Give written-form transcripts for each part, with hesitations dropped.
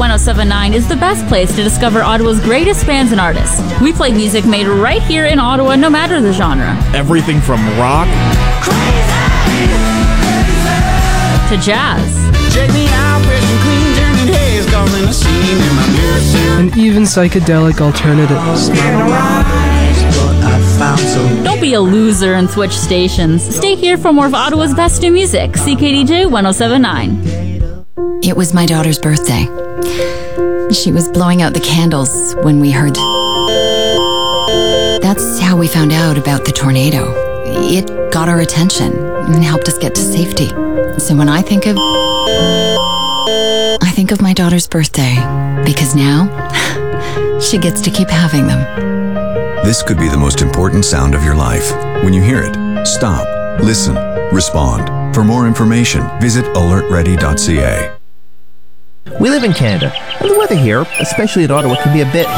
1079 is the best place to discover Ottawa's greatest bands and artists. We play music made right here in Ottawa, no matter the genre. Everything from rock to jazz. And even psychedelic alternatives. Don't be a loser and switch stations. Stay here for more of Ottawa's best new music. CKDJ 1079. It was my daughter's birthday. She was blowing out the candles when we heard. That's how we found out about the tornado. It got our attention and helped us get to safety. So when I think of my daughter's birthday, because now she gets to keep having them. This could be the most important sound of your life. When you hear it, stop, listen, respond. For more information, visit alertready.ca. We live in Canada, and the weather here, especially in Ottawa, can be a bit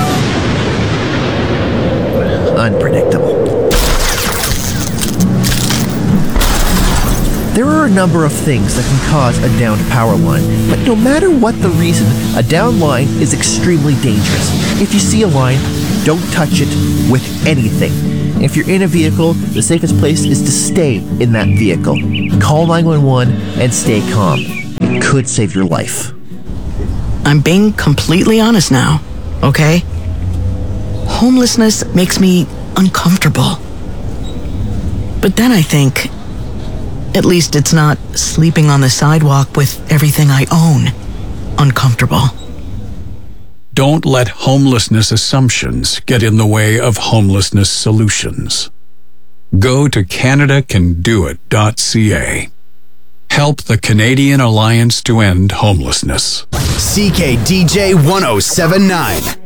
unpredictable. There are a number of things that can cause a downed power line, but no matter what the reason, a downed line is extremely dangerous. If you see a line, don't touch it with anything. If you're in a vehicle, the safest place is to stay in that vehicle. Call 911 and stay calm. It could save your life. I'm being completely honest now, okay? Homelessness makes me uncomfortable. But then I think, at least it's not sleeping on the sidewalk with everything I own uncomfortable. Don't let homelessness assumptions get in the way of homelessness solutions. Go to CanadaCanDoIt.ca. Help the Canadian Alliance to End Homelessness. CKDJ 1079.